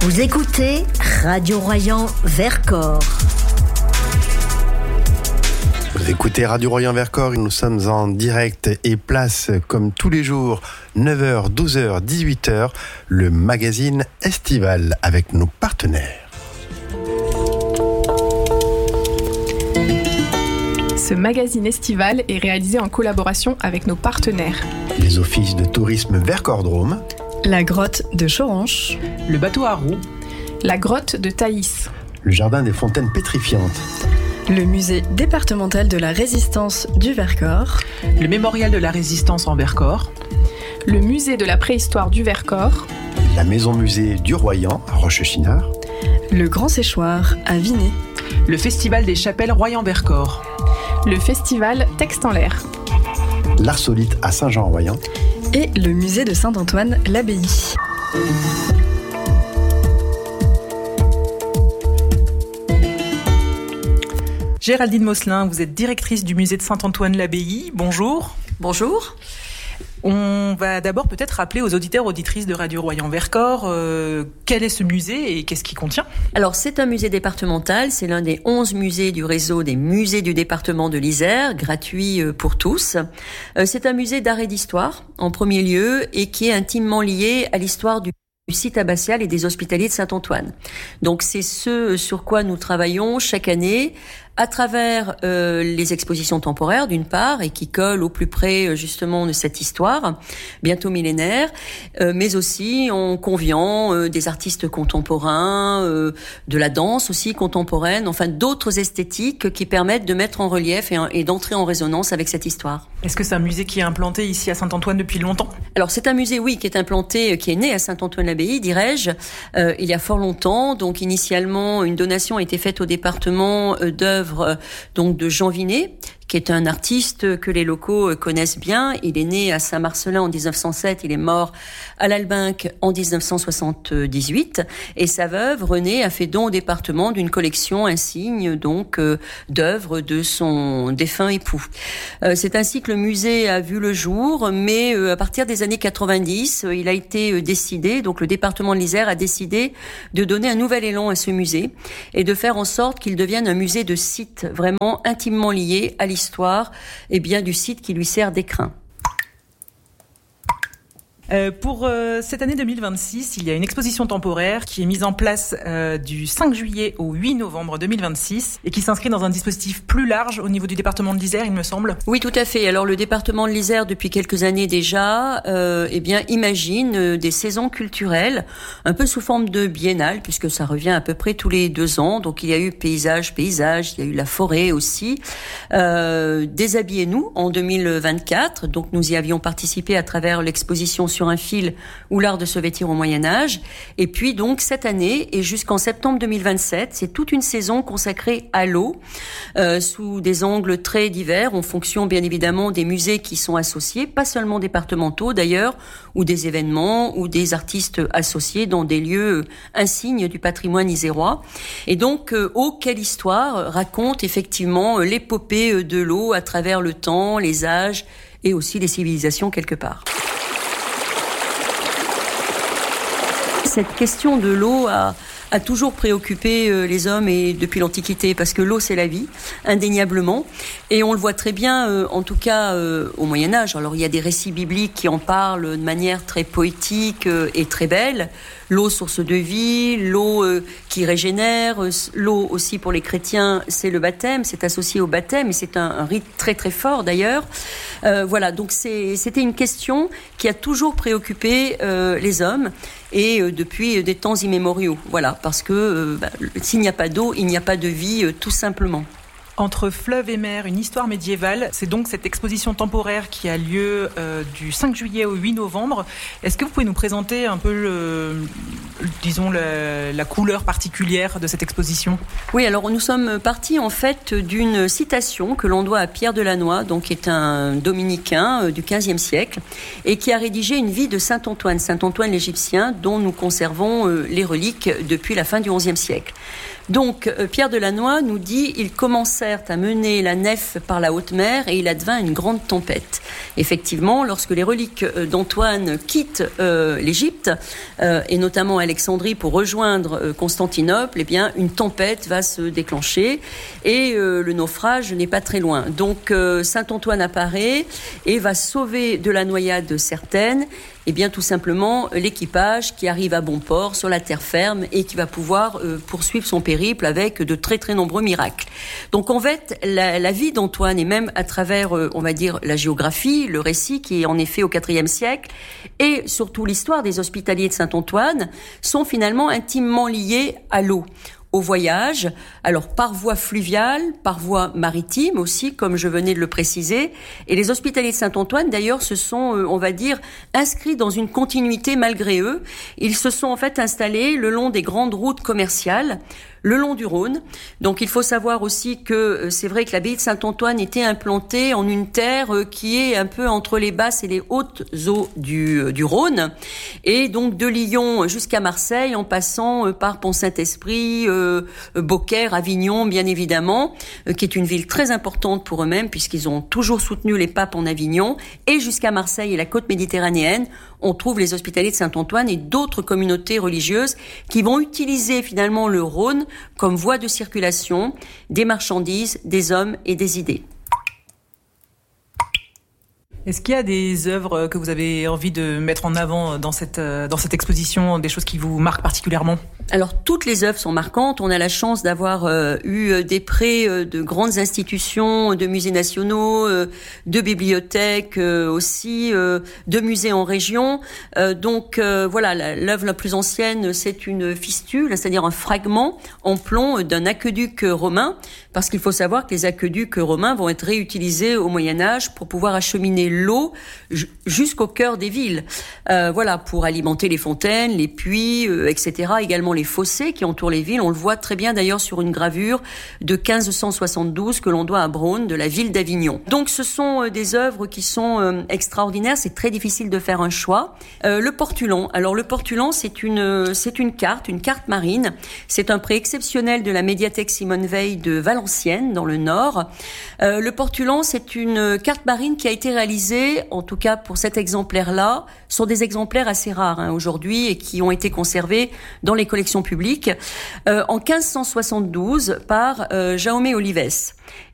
Vous écoutez Radio Royan Vercors. Vous écoutez Radio Royan Vercors, nous sommes en direct et place comme tous les jours, 9h, 12h, 18h, le magazine estival avec nos partenaires. Ce magazine estival est réalisé en collaboration avec nos partenaires. Les offices de tourisme Vercors-Drôme, la grotte de Choranche, le bateau à roues, la grotte de Thaïs, le jardin des fontaines pétrifiantes, le musée départemental de la résistance du Vercors, le mémorial de la résistance en Vercors, le musée de la préhistoire du Vercors, la maison-musée du Royan à Rochechinard, le Grand Séchoir à Vinay, le festival des chapelles Royan-Vercors, le festival Texte en l'air, l'Arsolite à Saint-Jean-Royan et le musée de Saint-Antoine-l'Abbaye. Géraldine Mosselin, vous êtes directrice du musée de Saint-Antoine-l'Abbaye. Bonjour. Bonjour. On va d'abord peut-être rappeler aux auditeurs, auditrices de Radio Royan Vercors quel est ce musée et qu'est-ce qu'il contient. Alors c'est un musée départemental, c'est l'un des 11 musées du réseau des musées du département de l'Isère, gratuit pour tous. C'est un musée d'art et d'histoire en premier lieu et qui est intimement lié à l'histoire du site abbatial et des hospitaliers de Saint-Antoine. Donc c'est ce sur quoi nous travaillons chaque année à travers les expositions temporaires d'une part et qui collent au plus près justement de cette histoire bientôt millénaire, mais aussi en conviant des artistes contemporains, de la danse aussi contemporaine, enfin d'autres esthétiques qui permettent de mettre en relief et d'entrer en résonance avec cette histoire. Est-ce que c'est un musée qui est implanté ici à Saint-Antoine depuis longtemps ? Alors c'est un musée, oui, qui est implanté, qui est né à Saint-Antoine-l'Abbaye, dirais-je, il y a fort longtemps. Donc initialement, une donation a été faite au département d'œuvres donc de Jean Vinet, qui est un artiste que les locaux connaissent bien. Il est né à Saint-Marcellin en 1907, il est mort à l'Albinque en 1978. Et sa veuve, Renée, a fait don au département d'une collection insigne donc d'œuvres de son défunt époux. C'est ainsi que le musée a vu le jour, mais à partir des années 90, il a été décidé, donc le département de l'Isère a décidé de donner un nouvel élan à ce musée et de faire en sorte qu'il devienne un musée de site vraiment intimement lié à l'histoire et bien du site qui lui sert d'écrin. Pour cette année 2026, il y a une exposition temporaire qui est mise en place du 5 juillet au 8 novembre 2026 et qui s'inscrit dans un dispositif plus large au niveau du département de l'Isère, il me semble. Oui, tout à fait. Alors le département de l'Isère, depuis quelques années déjà, imagine des saisons culturelles, un peu sous forme de biennale, puisque ça revient à peu près tous les 2 ans. Donc il y a eu paysage, il y a eu la forêt aussi. Déshabillez-nous en 2024. Donc nous y avions participé à travers l'exposition sur un fil ou l'art de se vêtir au Moyen-Âge. Et puis donc cette année et jusqu'en septembre 2027, c'est toute une saison consacrée à l'eau sous des angles très divers en fonction bien évidemment des musées qui sont associés, pas seulement départementaux d'ailleurs, ou des événements ou des artistes associés dans des lieux insignes du patrimoine isérois. Et donc Eau, quelle histoire raconte effectivement l'épopée de l'eau à travers le temps, les âges et aussi les civilisations quelque part. Cette question de l'eau a toujours préoccupé les hommes et depuis l'Antiquité parce que l'eau c'est la vie, indéniablement. Et on le voit très bien, en tout cas au Moyen-Âge. Alors il y a des récits bibliques qui en parlent de manière très poétique et très belle. L'eau, source de vie, l'eau qui régénère, l'eau aussi pour les chrétiens, c'est le baptême, c'est associé au baptême et c'est un rite très très fort d'ailleurs. Voilà, donc c'était une question qui a toujours préoccupé les hommes et depuis des temps immémoriaux. Voilà, parce que s'il n'y a pas d'eau, il n'y a pas de vie, tout simplement. Entre fleuve et mer, une histoire médiévale, c'est donc cette exposition temporaire qui a lieu du 5 juillet au 8 novembre. Est-ce que vous pouvez nous présenter un peu la couleur particulière de cette exposition ? Oui, alors nous sommes partis en fait d'une citation que l'on doit à Pierre de Lannoy, donc qui est un dominicain du XVe siècle, et qui a rédigé une vie de Saint-Antoine l'Égyptien, dont nous conservons les reliques depuis la fin du XIe siècle. Donc, Pierre Delannoy nous dit « Ils commencèrent à mener la nef par la haute mer et il advint une grande tempête. » Effectivement, lorsque les reliques d'Antoine quittent l'Égypte, et notamment Alexandrie pour rejoindre Constantinople, eh bien, une tempête va se déclencher et le naufrage n'est pas très loin. Donc, Saint Antoine apparaît et va sauver de la noyade certaines, et bien tout simplement l'équipage qui arrive à bon port sur la terre ferme et qui va pouvoir poursuivre son périple avec de très très nombreux miracles. Donc en fait, la vie d'Antoine et même à travers, on va dire, la géographie, le récit qui est en effet au IVe siècle et surtout l'histoire des hospitaliers de Saint-Antoine sont finalement intimement liés à l'eau, au voyage, alors par voie fluviale, par voie maritime aussi, comme je venais de le préciser. Et les hospitaliers de Saint-Antoine, d'ailleurs, se sont, on va dire, inscrits dans une continuité malgré eux. Ils se sont en fait installés le long des grandes routes commerciales, le long du Rhône. Donc il faut savoir aussi que c'est vrai que l'abbaye de Saint-Antoine était implantée en une terre qui est un peu entre les basses et les hautes eaux du Rhône. Et donc de Lyon jusqu'à Marseille, en passant par Pont-Saint-Esprit, Beaucaire, Avignon, bien évidemment, qui est une ville très importante pour eux-mêmes, puisqu'ils ont toujours soutenu les papes en Avignon, et jusqu'à Marseille et la côte méditerranéenne, on trouve les hospitaliers de Saint-Antoine et d'autres communautés religieuses qui vont utiliser finalement le Rhône comme voie de circulation des marchandises, des hommes et des idées. Est-ce qu'il y a des œuvres que vous avez envie de mettre en avant dans cette exposition, des choses qui vous marquent particulièrement ? Alors, toutes les œuvres sont marquantes. On a la chance d'avoir eu des prêts de grandes institutions, de musées nationaux, de bibliothèques aussi, de musées en région. Donc, voilà, l'œuvre la plus ancienne, c'est une fistule, c'est-à-dire un fragment en plomb d'un aqueduc romain, parce qu'il faut savoir que les aqueducs romains vont être réutilisés au Moyen-Âge pour pouvoir acheminer l'eau jusqu'au cœur des villes. Voilà, pour alimenter les fontaines, les puits, etc. Également les fossés qui entourent les villes. On le voit très bien d'ailleurs sur une gravure de 1572 que l'on doit à Braun, de la ville d'Avignon. Donc ce sont des œuvres qui sont extraordinaires. C'est très difficile de faire un choix. Le portulan. Alors le portulan, c'est une carte marine. C'est un prêt exceptionnel de la médiathèque Simone Veil de Valenciennes, dans le Nord. Le portulan, c'est une carte marine qui a été réalisée, en tout cas pour cet exemplaire-là, sont des exemplaires assez rares aujourd'hui et qui ont été conservés dans les collections publiques en 1572 par Jaume Olives.